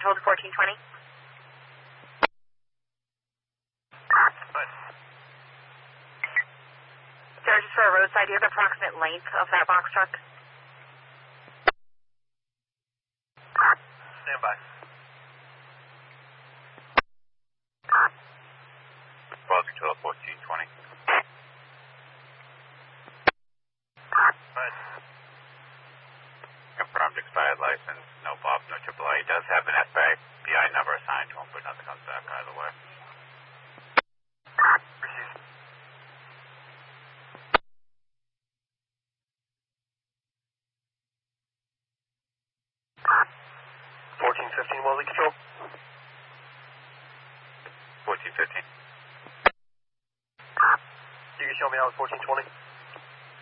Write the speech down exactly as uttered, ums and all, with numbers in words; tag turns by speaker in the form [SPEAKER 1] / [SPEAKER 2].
[SPEAKER 1] hold fourteen twenty. Sir, just for a roadside, do you have the approximate length of that box truck?
[SPEAKER 2] Stand by. Closing to fourteen twenty. Confirmed expired license, no Bob, no triple A. He does have an F A B I number assigned to him, but nothing comes back either way.
[SPEAKER 3] fourteen fifteen, Wesley Control.
[SPEAKER 2] fourteen fifteen.
[SPEAKER 3] You can show me how it's fourteen twenty.